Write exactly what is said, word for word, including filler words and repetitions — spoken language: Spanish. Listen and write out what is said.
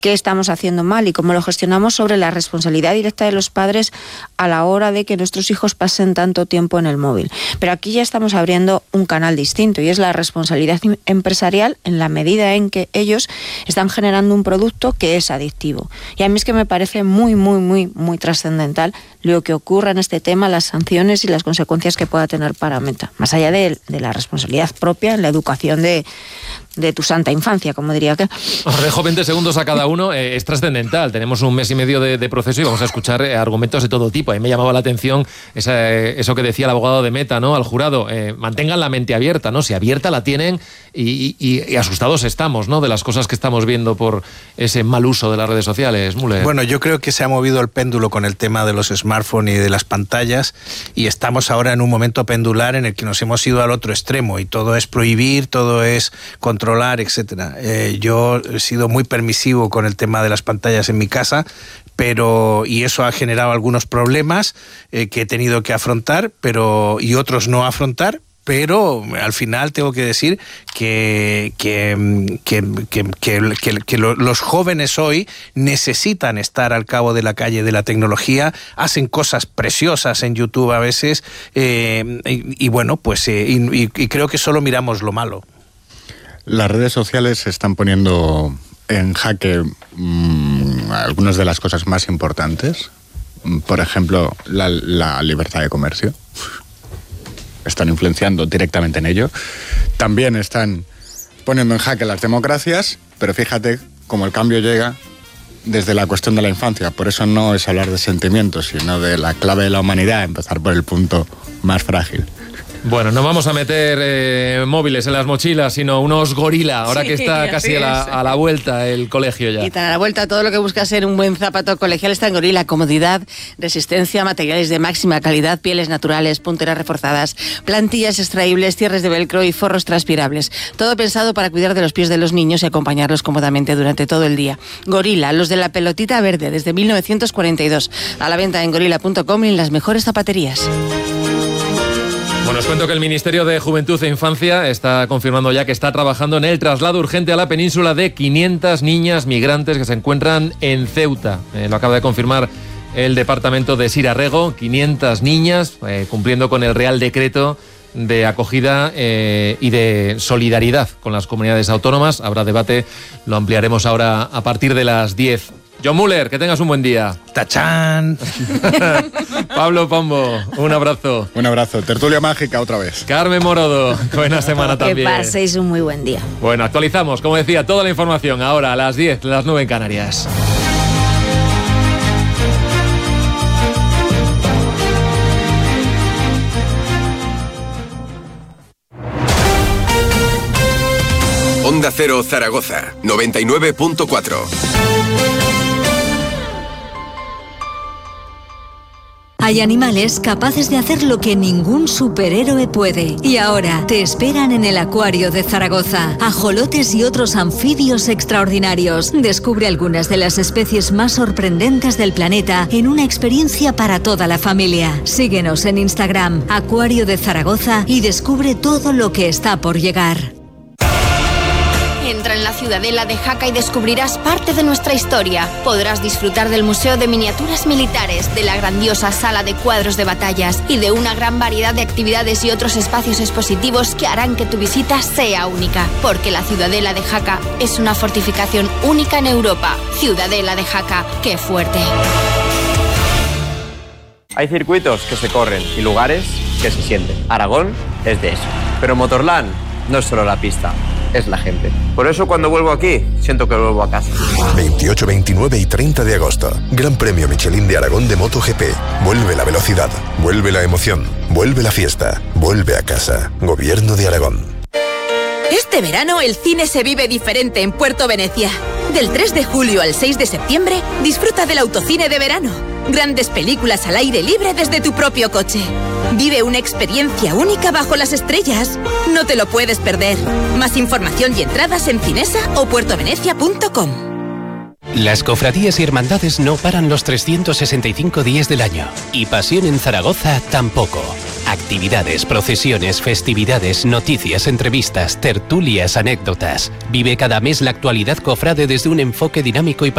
qué estamos haciendo mal y cómo lo gestionamos, sobre la responsabilidad directa de los padres a la hora de que nuestros hijos pasen tanto tiempo en el móvil. Pero aquí ya estamos abriendo un canal distinto, y es la responsabilidad empresarial en la medida en que ellos están generando un producto que es adictivo. Y a mí es que me parece muy, muy, muy, muy trascendental lo que ocurra en este tema, las sanciones y las consecuencias que pueda tener para Meta, más allá de, de la responsabilidad propia en la educación de, de tu santa infancia, como diría que. Os dejo veinte segundos a cada uno, eh, es trascendental. Tenemos un mes y medio de, de proceso y vamos a escuchar eh, argumentos de todo tipo. A mí me llamaba la atención esa, eh, eso que decía el abogado de Meta, ¿no? Al jurado, eh, mantengan la mente abierta, ¿no? Si abierta la tienen y, y, y asustados estamos, ¿no? De las cosas que estamos viendo por ese mal uso de las redes sociales. Müller. Bueno, yo creo que se ha movido el péndulo con el tema de los smartphones y de las pantallas, y estamos ahora en un momento pendular en el que nos hemos ido al otro extremo y todo es prohibir, todo es controlar, etcétera. Eh, yo he sido muy permisivo con el tema de las pantallas en mi casa, pero y eso ha generado algunos problemas eh, que he tenido que afrontar, pero y otros no afrontar. Pero al final tengo que decir que, que, que, que, que, que, que los jóvenes hoy necesitan estar al cabo de la calle de la tecnología, hacen cosas preciosas en YouTube a veces, eh, y, y bueno, pues eh, y, y creo que solo miramos lo malo. Las redes sociales se están poniendo en jaque mmm, algunas de las cosas más importantes. Por ejemplo, la, la libertad de comercio. Están influenciando directamente en ello. También están poniendo en jaque las democracias, pero fíjate cómo el cambio llega desde la cuestión de la infancia. Por eso no es hablar de sentimientos, sino de la clave de la humanidad, empezar por el punto más frágil. Bueno, no vamos a meter eh, móviles en las mochilas, sino unos gorila, ahora sí, que está casi a la, a la vuelta el colegio ya. Y tan a la vuelta, todo lo que busca ser un buen zapato colegial está en Gorila. Comodidad, resistencia, materiales de máxima calidad, pieles naturales, punteras reforzadas, plantillas extraíbles, cierres de velcro y forros transpirables. Todo pensado para cuidar de los pies de los niños y acompañarlos cómodamente durante todo el día. Gorila, los de la pelotita verde, desde mil novecientos cuarenta y dos. A la venta en gorila punto com y en las mejores zapaterías. Bueno, os cuento que el Ministerio de Juventud e Infancia está confirmando ya que está trabajando en el traslado urgente a la península de quinientas niñas migrantes que se encuentran en Ceuta. Eh, lo acaba de confirmar el departamento de Sirarrego, quinientas niñas, eh, cumpliendo con el Real Decreto de acogida eh, y de solidaridad con las comunidades autónomas. Habrá debate, lo ampliaremos ahora a partir de las diez. John Müller, que tengas un buen día. ¡Tachán! Pablo Pombo, un abrazo. Un abrazo. Tertulia mágica otra vez. Carmen Morodo, buena semana también. Que paséis un muy buen día. Bueno, actualizamos, como decía, toda la información ahora a las diez, las nueve en Canarias. Onda Cero Zaragoza, noventa y nueve punto cuatro. Hay animales capaces de hacer lo que ningún superhéroe puede. Y ahora te esperan en el Acuario de Zaragoza. Ajolotes y otros anfibios extraordinarios. Descubre algunas de las especies más sorprendentes del planeta en una experiencia para toda la familia. Síguenos en Instagram, Acuario de Zaragoza, y descubre todo lo que está por llegar. Entra en la Ciudadela de Jaca y descubrirás parte de nuestra historia. Podrás disfrutar del Museo de Miniaturas Militares, de la grandiosa sala de cuadros de batallas y de una gran variedad de actividades y otros espacios expositivos que harán que tu visita sea única. Porque la Ciudadela de Jaca es una fortificación única en Europa. Ciudadela de Jaca, ¡qué fuerte! Hay circuitos que se corren y lugares que se sienten. Aragón es de eso. Pero Motorland no es solo la pista, es la gente. Por eso cuando vuelvo aquí, siento que vuelvo a casa. veintiocho, veintinueve y treinta de agosto. Gran Premio Michelin de Aragón de MotoGP. Vuelve la velocidad, vuelve la emoción, vuelve la fiesta, vuelve a casa. Gobierno de Aragón. Este verano el cine se vive diferente en Puerto Venecia. Del tres de julio al seis de septiembre, disfruta del autocine de verano. Grandes películas al aire libre desde tu propio coche. Vive una experiencia única bajo las estrellas. No te lo puedes perder. Más información y entradas en Cinesa o puertovenecia punto com. Las cofradías y hermandades no paran los trescientos sesenta y cinco días del año. Y Pasión en Zaragoza tampoco. Actividades, procesiones, festividades, noticias, entrevistas, tertulias, anécdotas. Vive cada mes la actualidad cofrade desde un enfoque dinámico y